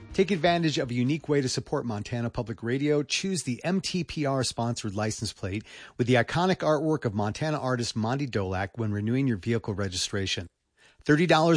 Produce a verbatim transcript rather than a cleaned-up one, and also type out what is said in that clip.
Take advantage of a unique way to support Montana Public Radio. Choose the M T P R-sponsored license plate with the iconic artwork of Montana artist Monty Dolak when renewing your vehicle registration. thirty dollars